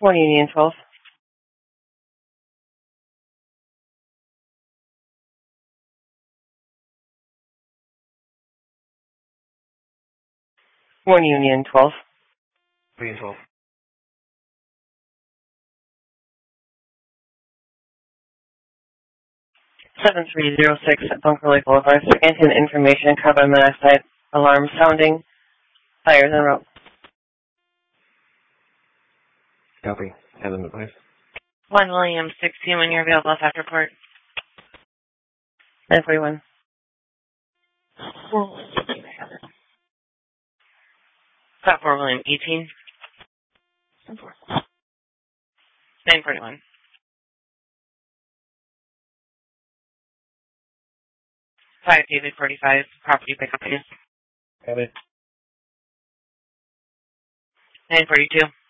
1 Union 12. 1 Union 12. Union 12. 7306 at Bunker Lake Boulevard. Scant information, carbon monoxide alarm sounding. Fires en route. Copy. Have them advice. 1 William 16 when you're available, after report. 941. 4 William 18. 941. 5 David 45, property pickup, please. Have it. 942.